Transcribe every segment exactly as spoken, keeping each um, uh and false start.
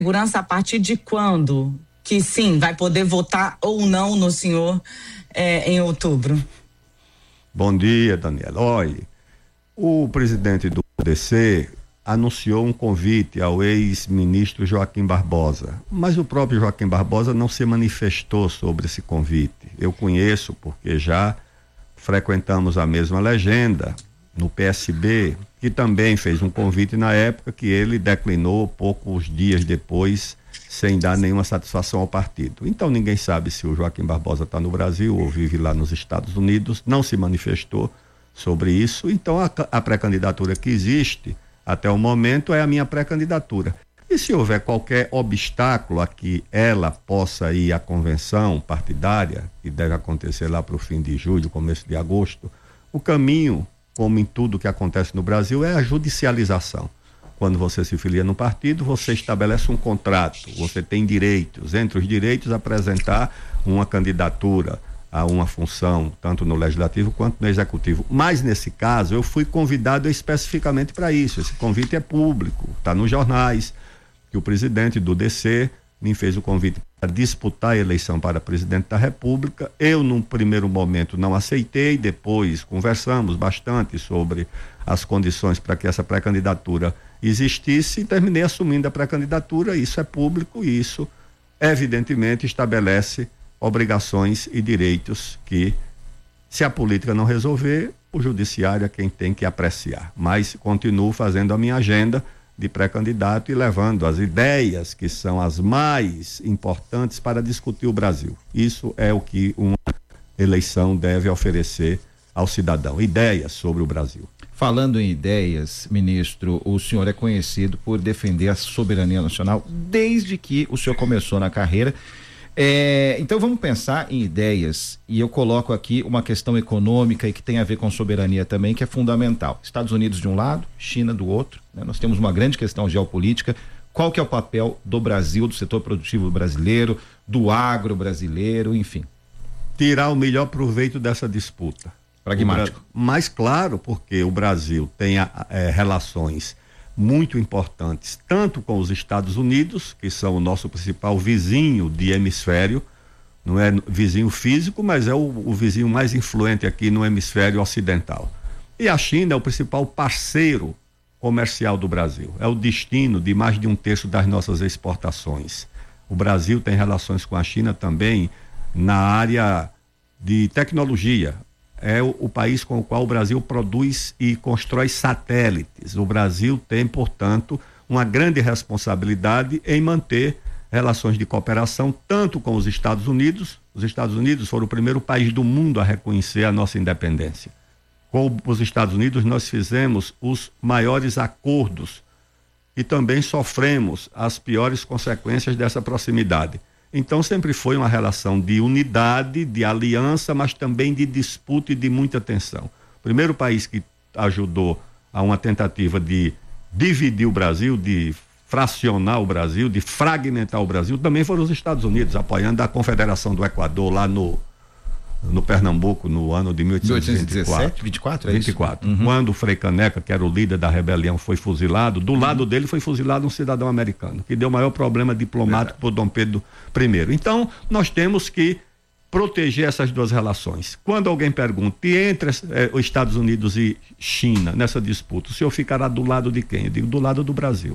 segurança a partir de quando que sim, vai poder votar ou não no senhor é, em outubro? Bom dia, Daniela. Olha, o presidente do P D C anunciou um convite ao ex-ministro Joaquim Barbosa, mas o próprio Joaquim Barbosa não se manifestou sobre esse convite. Eu conheço porque já frequentamos a mesma legenda no P S B, que também fez um convite na época que ele declinou poucos dias depois, sem dar nenhuma satisfação ao partido. Então ninguém sabe se o Joaquim Barbosa está no Brasil ou vive lá nos Estados Unidos, não se manifestou sobre isso. Então a, a pré-candidatura que existe até o momento é a minha pré-candidatura. E se houver qualquer obstáculo a que ela possa ir à convenção partidária, que deve acontecer lá para o fim de julho, começo de agosto, o caminho, como em tudo que acontece no Brasil, é a judicialização. Quando você se filia no partido, você estabelece um contrato, você tem direitos, entre os direitos apresentar uma candidatura a uma função, tanto no legislativo quanto no executivo. Mas nesse caso, eu fui convidado especificamente para isso. Esse convite é público, está nos jornais, que o presidente do D C me fez o convite para disputar a eleição para presidente da República. Eu, num primeiro momento, não aceitei, depois conversamos bastante sobre as condições para que essa pré-candidatura existisse e terminei assumindo a pré-candidatura. Isso é público e isso, evidentemente, estabelece obrigações e direitos que, se a política não resolver, o judiciário é quem tem que apreciar. Mas continuo fazendo a minha agenda de pré-candidato e levando as ideias que são as mais importantes para discutir o Brasil. Isso é o que uma eleição deve oferecer ao cidadão, ideias sobre o Brasil. Falando em ideias, ministro, o senhor é conhecido por defender a soberania nacional desde que o senhor começou na carreira. É, então vamos pensar em ideias, e eu coloco aqui uma questão econômica e que tem a ver com soberania também, que é fundamental. Estados Unidos de um lado, China do outro, né? Nós temos uma grande questão geopolítica. Qual que é o papel do Brasil, do setor produtivo brasileiro, do agro brasileiro, enfim? Tirar o melhor proveito dessa disputa. Pragmático. Mas claro, porque o Brasil tem é, relações muito importantes, tanto com os Estados Unidos, que são o nosso principal vizinho de hemisfério, não é vizinho físico, mas é o, o vizinho mais influente aqui no hemisfério ocidental. E a China é o principal parceiro comercial do Brasil, é o destino de mais de um terço das nossas exportações. O Brasil tem relações com a China também na área de tecnologia. É o, o país com o qual o Brasil produz e constrói satélites. O Brasil tem, portanto, uma grande responsabilidade em manter relações de cooperação tanto com os Estados Unidos. Os Estados Unidos foram o primeiro país do mundo a reconhecer a nossa independência. Com os Estados Unidos nós fizemos os maiores acordos e também sofremos as piores consequências dessa proximidade. Então sempre foi uma relação de unidade, de aliança, mas também de disputa e de muita tensão. O primeiro país que ajudou a uma tentativa de dividir o Brasil, de fracionar o Brasil, de fragmentar o Brasil, também foram os Estados Unidos, apoiando a Confederação do Equador lá no, no Pernambuco, no ano de mil oitocentos e vinte e quatro. vinte e quatro, é vinte e quatro. Uhum. Quando o Frei Caneca, que era o líder da rebelião, foi fuzilado, do uhum. lado dele foi fuzilado um cidadão americano, que deu o maior problema diplomático para o Dom Pedro I. Então, nós temos que proteger essas duas relações. Quando alguém pergunta, e entre eh, os Estados Unidos e China, nessa disputa, o senhor ficará do lado de quem? Eu digo, do lado do Brasil,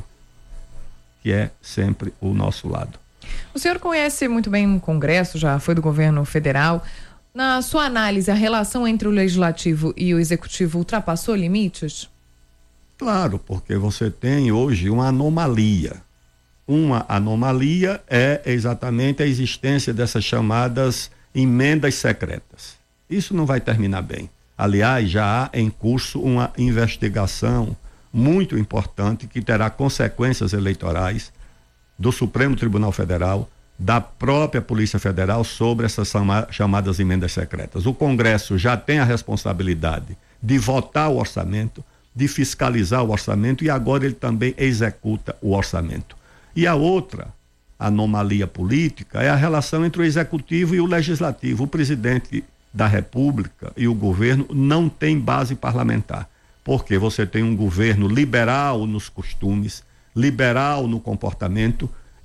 que é sempre o nosso lado. O senhor conhece muito bem o Congresso, já foi do governo federal. Na sua análise, a relação entre o legislativo e o executivo ultrapassou limites? Claro, porque você tem hoje uma anomalia. Uma anomalia é exatamente a existência dessas chamadas emendas secretas. Isso não vai terminar bem. Aliás, já há em curso uma investigação muito importante que terá consequências eleitorais do Supremo Tribunal Federal, da própria Polícia Federal sobre essas chamadas emendas secretas. O Congresso já tem a responsabilidade de votar o orçamento, de fiscalizar o orçamento e agora ele também executa o orçamento. E a outra anomalia política é a relação entre o Executivo e o Legislativo. O presidente da República e o governo não têm base parlamentar, porque você tem um governo liberal nos costumes, liberal no comportamento,